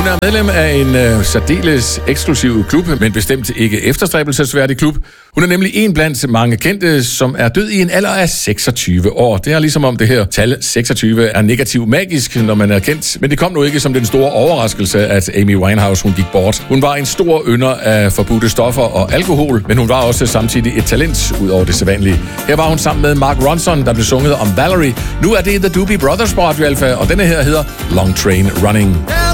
Hun er medlem af en særdeles eksklusiv klub, men bestemt ikke efterstræbelsesværdig klub. Hun er nemlig en blandt mange kendte, som er død i en alder af 26 år. Det er ligesom om det her tal 26 er negativt magisk, når man er kendt. Men det kom nu ikke som den store overraskelse, at Amy Winehouse hun gik bort. Hun var en stor ynder af forbudte stoffer og alkohol, men hun var også samtidig et talent ud over det sædvanlige. Her var hun sammen med Mark Ronson, der blev sunget om Valerie. Nu er det The Doobie Brothers på Radio Alpha, og denne her hedder Long Train Running.